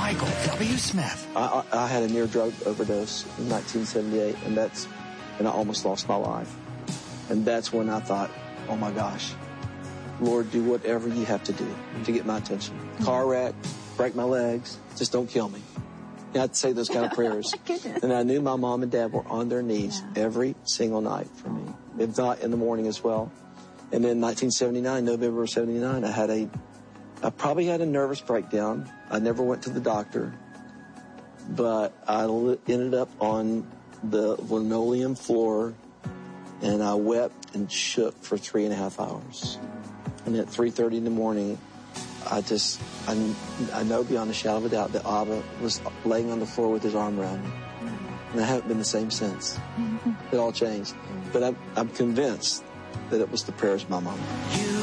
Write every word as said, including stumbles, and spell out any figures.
Michael W. Smith. I, I, I had a near drug overdose in nineteen seventy-eight, and that's, and I almost lost my life. And that's when I thought, oh my gosh, Lord, do whatever you have to do to get my attention. Car wreck, break my legs, just don't kill me. You have to say those kind of prayers. And I knew my mom and dad were on their knees yeah. every single night for me, if not in the morning as well. And then nineteen seventy-nine, November of seventy-nine, I had a, I probably had a nervous breakdown. I never went to the doctor, but I li- ended up on the linoleum floor, and I wept and shook for three and a half hours. And at three thirty in the morning, I just, I, I know beyond a shadow of a doubt that Abba was laying on the floor with his arm around me. And I haven't been the same since. It all changed. But I'm, I'm convinced that it was the prayers of my mom. You